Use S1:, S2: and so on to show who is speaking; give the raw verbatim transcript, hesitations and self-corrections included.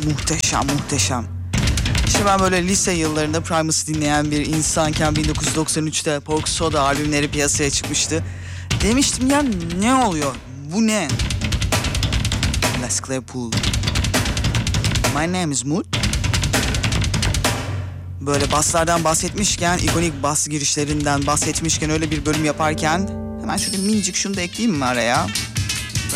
S1: Muhteşem muhteşem. İşte ben böyle lise yıllarında Primus dinleyen bir insanken bin dokuz yüz doksan üçte Pork Soda albümleri piyasaya çıkmıştı. Demiştim ya ne oluyor? Bu ne? Les Claypool. My name is Mood. Böyle baslardan bahsetmişken, ikonik bas girişlerinden bahsetmişken öyle bir bölüm yaparken hemen şöyle minicik şunu da ekleyeyim mi araya?